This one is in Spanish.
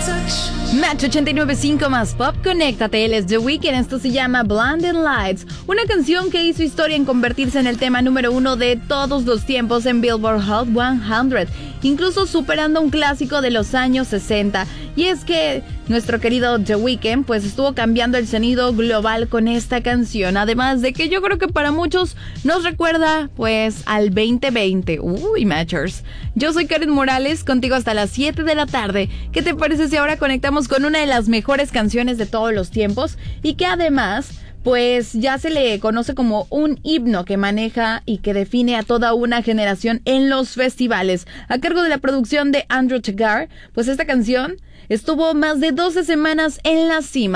Match 89.5 más pop, conéctate, él es The Weeknd, esto se llama Blinding Lights, una canción que hizo historia en convertirse en el tema número 1 de todos los tiempos en Billboard Hot 100, incluso superando un clásico de los años 60, y es que nuestro querido The Weeknd pues estuvo cambiando el sonido global con esta canción, además de que yo creo que para muchos nos recuerda pues al 2020, Matchers. Yo soy Karen Morales, contigo hasta las 7 de la tarde, ¿qué te parece si ahora conectamos con una de las mejores canciones de todos los tiempos y que además pues ya se le conoce como un himno que maneja y que define a toda una generación en los festivales? A cargo de la producción de Andrew Tegar, pues esta canción estuvo más de 12 semanas en la cima